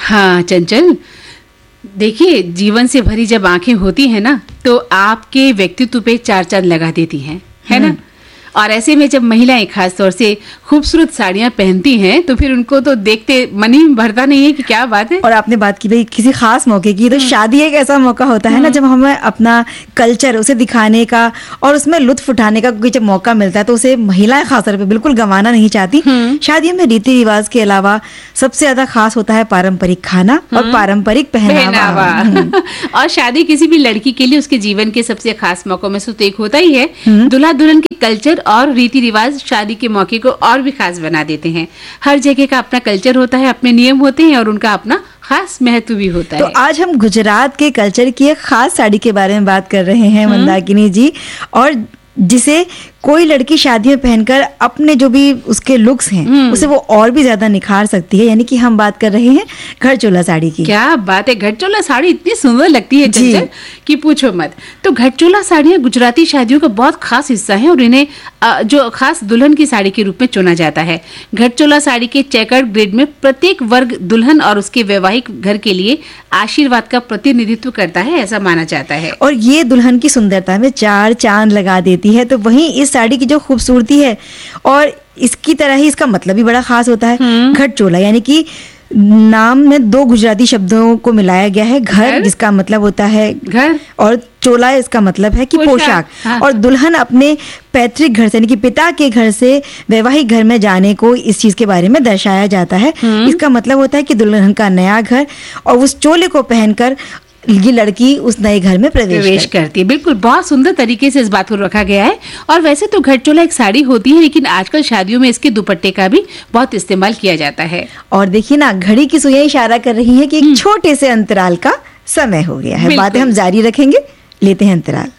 हाँ चंचल, देखिए जीवन से भरी जब आंखें होती हैं ना तो आपके व्यक्तित्व पे चार चांद लगा देती हैं, है ना। और ऐसे में जब महिलाएं खास तौर से खूबसूरत साड़ियां पहनती हैं तो फिर उनको तो देखते मन ही भरता नहीं है कि क्या बात है। और आपने बात की भाई किसी खास मौके की, तो शादी एक ऐसा मौका होता है ना जब हमें अपना कल्चर उसे दिखाने का और उसमें लुत्फ उठाने का कोई जब मौका मिलता है तो उसे महिलाएं खासतौर पे बिल्कुल गंवाना नहीं चाहती। शादियों में रीति रिवाज के अलावा सबसे ज्यादा खास होता है पारंपरिक खाना और पारंपरिक पहनावा। और शादी किसी भी लड़की के लिए उसके जीवन के सबसे खास मौकों में से तो एक होता ही है। दूल्हा दुल्हन के कल्चर और रीति रिवाज शादी के मौके को और भी खास बना देते हैं। हर जगह का अपना कल्चर होता है, अपने नियम होते हैं और उनका अपना खास महत्व भी होता है। तो आज हम गुजरात के कल्चर की एक खास साड़ी के बारे में बात कर रहे हैं मंदाकिनी जी, और जिसे कोई लड़की शादी में पहनकर अपने जो भी उसके लुक्स हैं उसे वो और भी ज्यादा निखार सकती है। यानी कि हम बात कर रहे हैं घटचोला साड़ी की। क्या बात है, घटचोला साड़ी इतनी सुंदर लगती है चंचल कि पूछो मत। तो घटचोला साड़ियाँ गुजराती शादियों का बहुत खास हिस्सा है और इन्हें जो खास दुल्हन की साड़ी के रूप में चुना जाता है। घटचोला साड़ी के चेकर्ड ग्रिड में प्रत्येक वर्ग दुल्हन और उसके वैवाहिक घर के लिए आशीर्वाद का प्रतिनिधित्व करता है, ऐसा माना जाता है। और ये दुल्हन की सुंदरता में चार चांद लगा देती है। तो वहीं इस साड़ी की जो खूबसूरती है और इसकी तरह ही इसका मतलब भी बड़ा खास होता है। घटचोला यानी कि नाम में दो गुजराती शब्दों को मिलाया गया है। घर जिसका मतलब होता है घर और चोला इसका मतलब है कि पोशाक। हाँ। और दुल्हन अपने पैतृक घर से यानी कि पिता के घर से वैवाहिक घर में जाने को इस चीज के बारे में दर्शाया जाता है। इसका मतलब होता है कि दुल्हन का नया घर और उस चोले को पहनकर ये लड़की उस नए घर में प्रवेश करती है। बिल्कुल, बहुत सुंदर तरीके से इस बात को रखा गया है। और वैसे तो घटचोला एक साड़ी होती है, लेकिन आजकल शादियों में इसके दुपट्टे का भी बहुत इस्तेमाल किया जाता है। और देखिए ना, घड़ी की सुइयां इशारा कर रही है कि एक छोटे से अंतराल का समय हो गया है। बातें हम जारी रखेंगे, लेते हैं अंतराल।